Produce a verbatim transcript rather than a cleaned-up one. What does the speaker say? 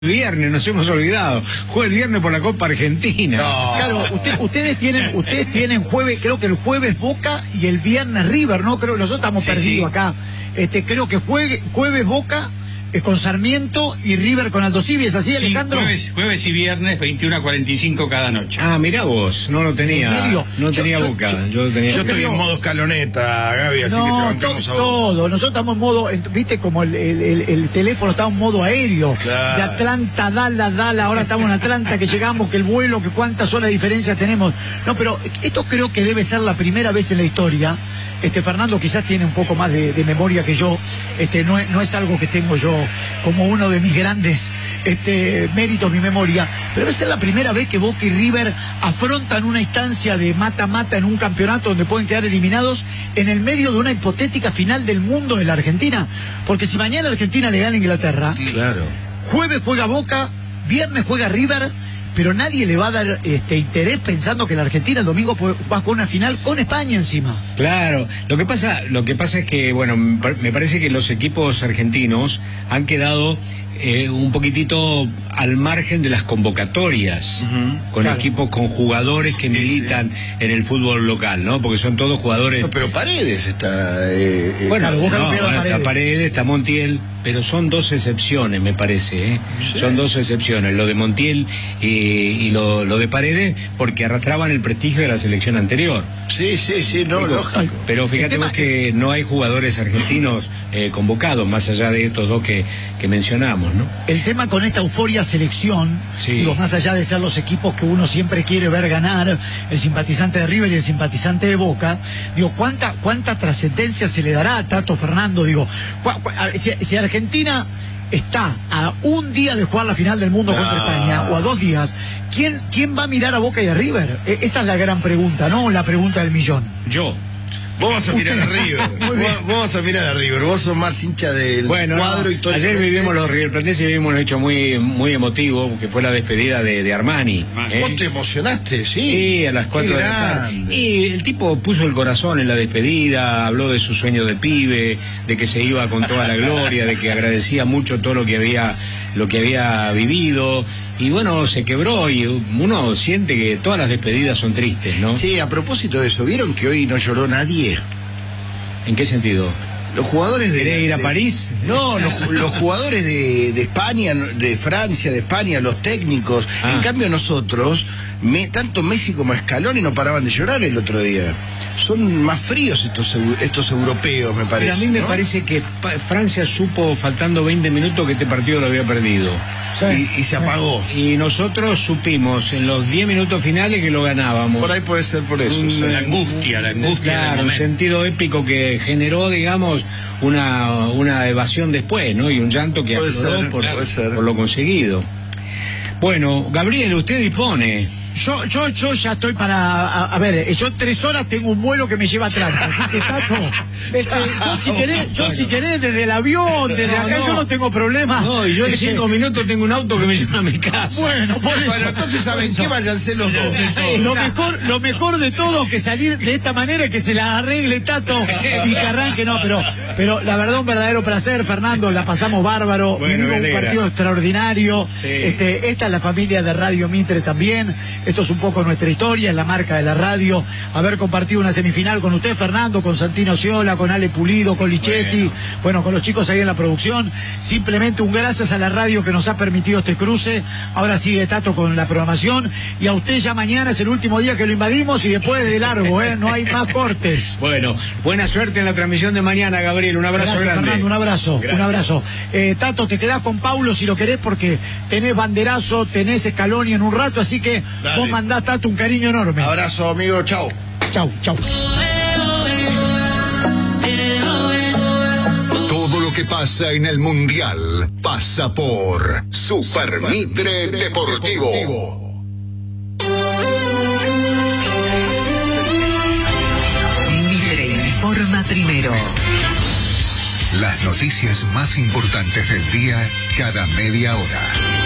Viernes, nos hemos olvidado. Juega el viernes por la Copa Argentina. No. Claro, usted, ustedes tienen, ustedes tienen jueves, creo que el jueves Boca y el viernes River, ¿no? Creo que nosotros estamos Sí, perdidos sí. acá. Este, creo que juegue, jueves Boca eh, con Sarmiento y River con Aldo Civi, ¿es así, Sí, Alejandro? jueves, jueves y viernes, veintiuno a cuarenta y cinco cada noche. Ah, mirá vos, no lo tenía. ¿En serio? No Yo- tenía yo- Boca. yo- Yo tenía. Yo estoy creo- en modo escaloneta, Gaby, así que te No, to- bancamos a vos. todo. Nosotros estamos en modo, en- viste, como el, el- el- el teléfono está en modo aéreo. Claro. De Atlanta, Dallas, Dallas, ahora estamos en Atlanta, que llegamos, que el vuelo, que cuántas horas de diferencia tenemos. No, pero esto creo que debe ser la primera vez en la historia. Este, Fernando quizás tiene un poco más de, de memoria que yo. Este, no es, no es algo que tengo yo como uno de mis grandes este, méritos, mi memoria. Pero debe ser la primera vez que Boca y River afrontan una instancia de mata-mata en un campeonato donde pueden quedar eliminados en el medio de una hipotética final del mundo de la Argentina. Porque si mañana Argentina le gana a Inglaterra, Claro. jueves juega Boca, viernes juega River, pero nadie le va a dar este interés pensando que la Argentina el domingo puede- va a jugar una final con España encima. Claro, lo que pasa, lo que pasa es que, bueno, me parece que los equipos argentinos han quedado eh, un poquitito al margen de las convocatorias, Ujú. con Claro. equipos, con jugadores que militan en el fútbol local, ¿no? Porque son todos jugadores. No, pero Paredes está... eh, eh, Bueno, Claro, Boca no, no pierde a bueno, está Paredes. Paredes, está Montiel, pero son dos excepciones, me parece, ¿eh? Sí. Son dos excepciones, lo de Montiel y, y lo, lo de Paredes, porque arrastraban el prestigio de la selección anterior. sí, sí, sí, no, Digo, lógico. Pero fíjate El tema vos que no hay jugadores argentinos eh, convocados, más allá de estos dos que, que mencionamos, ¿no? El tema con esta euforia selección, Sí. digo, más allá de ser los equipos que uno siempre quiere ver ganar, el simpatizante de River y el simpatizante de Boca, digo, ¿cuánta, cuánta trascendencia se le dará a Tato Fernando? Digo, cua- cua- a ver, si, si Argentina está a un día de jugar la final del mundo contra Ah. España, o a dos días, ¿quién, quién va a mirar a Boca y a River? E- esa es la gran pregunta, ¿no? La pregunta del millón. Yo. Vos vas a mirar a River. Muy bien. Vos, vos vas a mirar a River. Vos sos más hincha del Bueno, cuadro no, y todo. ayer vivimos los riverplatenses y vivimos un hecho muy, muy emotivo, que fue la despedida de, de Armani. ¿eh? Vos te emocionaste, sí. Sí, a las cuatro Qué de la tarde. grande. Y el tipo puso el corazón en la despedida, habló de su sueño de pibe, de que se iba con toda la gloria, de que agradecía mucho todo lo que había, lo que había vivido. Y bueno, se quebró y uno siente que todas las despedidas son tristes, ¿no? Sí, a propósito de eso, ¿vieron que hoy no lloró nadie? ¿En qué sentido? Los jugadores de... ¿Querés ir a de- París? No, los, ju- los jugadores de, de España, de Francia, de España, los técnicos. Ah. En cambio nosotros, me- tanto Messi como Scaloni no paraban de llorar el otro día. Son más fríos estos, eu- estos europeos, me parece. Pero a mí me ¿no? parece que Pa- Francia supo, faltando veinte minutos, que este partido lo había perdido. Y, y se apagó. Y nosotros supimos en los diez minutos finales que lo ganábamos. Por ahí puede ser por eso. Un- sí. La angustia, la angustia del Claro, un momento. sentido épico que generó, digamos, una, una evasión después, ¿no? Y un llanto que Puede afloró ser, por, puede ser. por lo conseguido. Bueno, Gabriel, usted dispone. Yo, yo, yo ya estoy para, a, a ver, yo en tres horas tengo un vuelo que me lleva a Atlanta, así que Tato, este, yo si querés, yo si querés desde el avión, desde No, acá no. yo no tengo problema. No, y yo en Este, cinco minutos tengo un auto que me lleva a mi casa. Bueno, por eso. Bueno, entonces saben qué, váyanse los dos. Lo mejor, lo mejor de todo que salir de esta manera, que se la arregle Tato y que arranque, no, pero, pero la verdad un verdadero placer, Fernando, la pasamos bárbaro, Bueno, vivimos me un alegra. partido extraordinario, Sí. este, esta es la familia de Radio Mitre también, esto es un poco nuestra historia, es la marca de la radio, haber compartido una semifinal con usted, Fernando, con Santino Ciola, con Ale Pulido, con Lichetti, bueno. bueno, con los chicos ahí en la producción, simplemente un gracias a la radio que nos ha permitido este cruce, ahora sigue Tato con la programación, y a usted ya mañana es el último día que lo invadimos y después de largo, ¿eh? No hay más cortes. Bueno, buena suerte en la transmisión de mañana, Gabriel. Un abrazo Gracias, grande. Fernando, un abrazo, Gracias. un abrazo. Eh, Tato, te quedás con Paulo si lo querés porque tenés banderazo, tenés Scaloni en un rato, así que Dale. vos mandás, Tato, un cariño enorme. Abrazo, amigo, chao. Chau, chau. Todo lo que pasa en el Mundial pasa por Super Mitre Deportivo. Mitre informa primero. Las noticias más importantes del día cada media hora.